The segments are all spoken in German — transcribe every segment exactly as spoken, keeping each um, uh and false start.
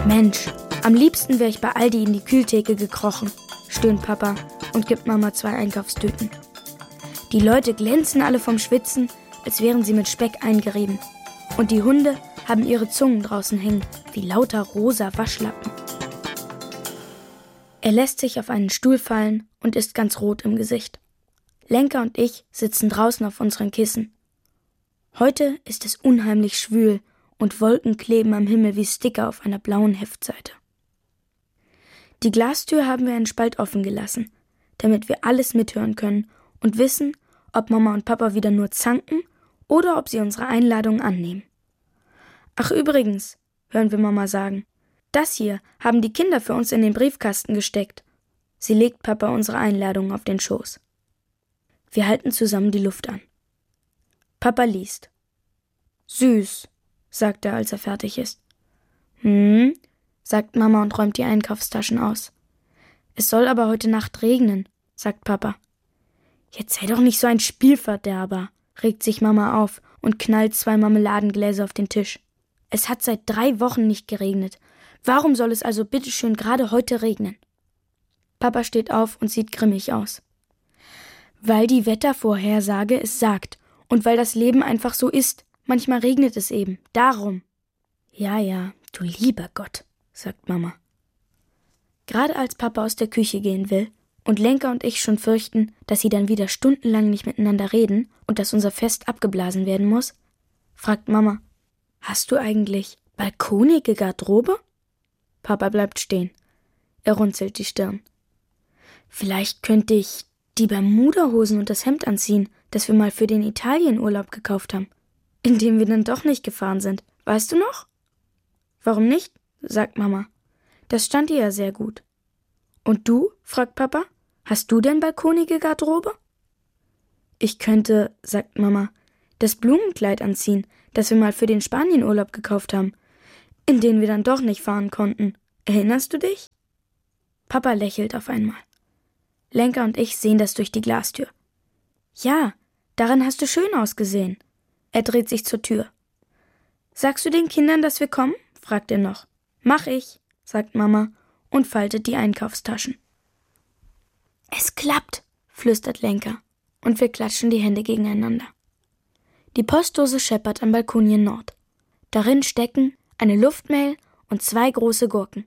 Mensch, am liebsten wäre ich bei Aldi in die Kühltheke gekrochen, stöhnt Papa und gibt Mama zwei Einkaufstüten. Die Leute glänzen alle vom Schwitzen, als wären sie mit Speck eingerieben. Und die Hunde haben ihre Zungen draußen hängen, wie lauter rosa Waschlappen. Er lässt sich auf einen Stuhl fallen und ist ganz rot im Gesicht. Lenka und ich sitzen draußen auf unseren Kissen. Heute ist es unheimlich schwül und Wolken kleben am Himmel wie Sticker auf einer blauen Heftseite. Die Glastür haben wir einen Spalt offen gelassen, damit wir alles mithören können und wissen, ob Mama und Papa wieder nur zanken oder ob sie unsere Einladung annehmen. Ach übrigens, hören wir Mama sagen, das hier haben die Kinder für uns in den Briefkasten gesteckt. Sie legt Papa unsere Einladung auf den Schoß. Wir halten zusammen die Luft an. Papa liest. Süß, sagt er, als er fertig ist. Hm, sagt Mama und räumt die Einkaufstaschen aus. Es soll aber heute Nacht regnen, sagt Papa. Jetzt sei doch nicht so ein Spielverderber, regt sich Mama auf und knallt zwei Marmeladengläser auf den Tisch. Es hat seit drei Wochen nicht geregnet. Warum soll es also bitteschön gerade heute regnen? Papa steht auf und sieht grimmig aus. Weil die Wettervorhersage es sagt und weil das Leben einfach so ist. Manchmal regnet es eben. Darum. Ja, ja, du lieber Gott, sagt Mama. Gerade als Papa aus der Küche gehen will und Lenka und ich schon fürchten, dass sie dann wieder stundenlang nicht miteinander reden und dass unser Fest abgeblasen werden muss, fragt Mama, hast du eigentlich balkonige Garderobe? Papa bleibt stehen. Er runzelt die Stirn. Vielleicht könnte ich die Bermudahosen und das Hemd anziehen, das wir mal für den Italienurlaub gekauft haben, in dem wir dann doch nicht gefahren sind. Weißt du noch? Warum nicht? Sagt Mama. Das stand ihr ja sehr gut. Und du? Fragt Papa. Hast du denn balkonige Garderobe? Ich könnte, sagt Mama, das Blumenkleid anziehen, das wir mal für den Spanienurlaub gekauft haben, in den wir dann doch nicht fahren konnten. Erinnerst du dich? Papa lächelt auf einmal. Lenka und ich sehen das durch die Glastür. Ja, darin hast du schön ausgesehen. Er dreht sich zur Tür. Sagst du den Kindern, dass wir kommen? Fragt er noch. Mach ich, sagt Mama und faltet die Einkaufstaschen. Es klappt, flüstert Lenka und wir klatschen die Hände gegeneinander. Die Postdose scheppert am Balkonien Nord. Darin stecken eine Luftmail und zwei große Gurken.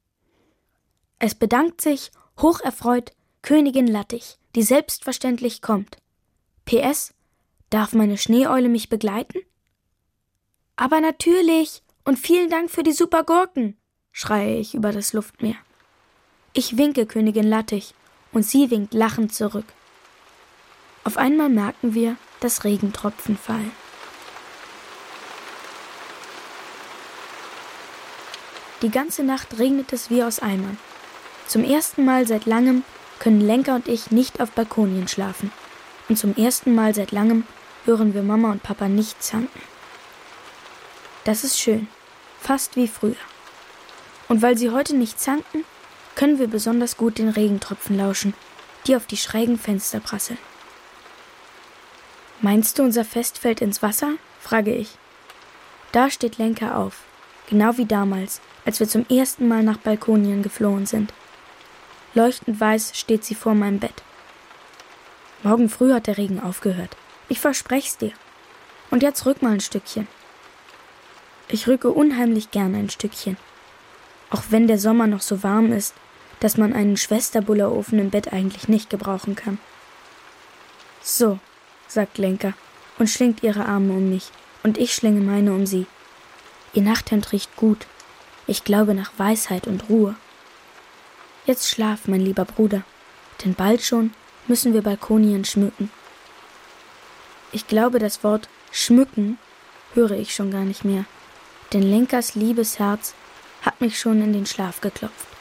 Es bedankt sich, hocherfreut, Königin Lattich, die selbstverständlich kommt. P S. Darf meine Schneeeule mich begleiten? Aber natürlich und vielen Dank für die super Gurken, schreie ich über das Luftmeer. Ich winke Königin Lattich und sie winkt lachend zurück. Auf einmal merken wir, dass Regentropfen fallen. Die ganze Nacht regnet es wie aus Eimern. Zum ersten Mal seit langem können Lenka und ich nicht auf Balkonien schlafen. Und zum ersten Mal seit langem hören wir Mama und Papa nicht zanken. Das ist schön, fast wie früher. Und weil sie heute nicht zanken, können wir besonders gut den Regentropfen lauschen, die auf die schrägen Fenster prasseln. Meinst du, unser Fest fällt ins Wasser? Frage ich. Da steht Lenka auf, genau wie damals, als wir zum ersten Mal nach Balkonien geflohen sind. Leuchtend weiß steht sie vor meinem Bett. Morgen früh hat der Regen aufgehört. Ich versprech's dir. Und jetzt rück mal ein Stückchen. Ich rücke unheimlich gerne ein Stückchen. Auch wenn der Sommer noch so warm ist, dass man einen Schwesterbullerofen im Bett eigentlich nicht gebrauchen kann. So, sagt Lenka und schlingt ihre Arme um mich und ich schlinge meine um sie. Ihr Nachthemd riecht gut. Ich glaube nach Weisheit und Ruhe. Jetzt schlaf, mein lieber Bruder, denn bald schon müssen wir Balkonien schmücken. Ich glaube, das Wort schmücken höre ich schon gar nicht mehr, denn Lenkas liebes Herz hat mich schon in den Schlaf geklopft.